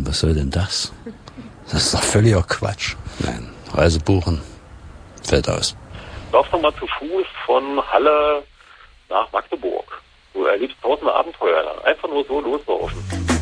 was soll denn das? Das ist doch völliger Quatsch. Nein, Reise buchen, fällt aus. Laufst doch mal zu Fuß von Halle nach Magdeburg. Du erlebst tausende Abenteuer. Einfach nur so loslaufen.